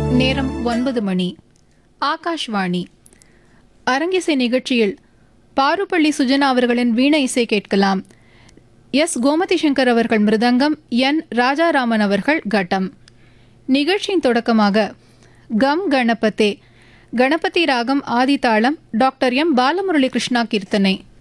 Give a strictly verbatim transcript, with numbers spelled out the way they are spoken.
நேரம் ஒன்பது மணி. ஆகாஷ்வாணி. அரங்கிசை நிகழ்ச்சியில் பாருப்பள்ளி சுஜனா அவர்களின் வீணை இசை கேட்கலாம். எஸ் கோமதி சங்கர் அவர்கள் மிருதங்கம், என் ராஜாராமன் அவர்கள் கட்டம். நிகழ்ச்சியின் தொடக்கமாக கம் கணபதே, கணபதி ராகம் ஆதிதாளம், டாக்டர் எம் பாலமுரளி கிருஷ்ணா கீர்த்தனை.